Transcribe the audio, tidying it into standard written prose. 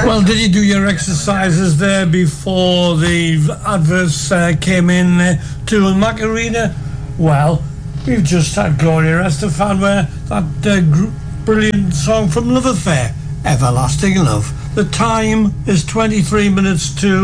Well, did you do your exercises there before the adverts came in to the Macarena? Well, we've just had Gloria Estefan where that brilliant song from Love Affair, Everlasting Love. The time is 23 minutes to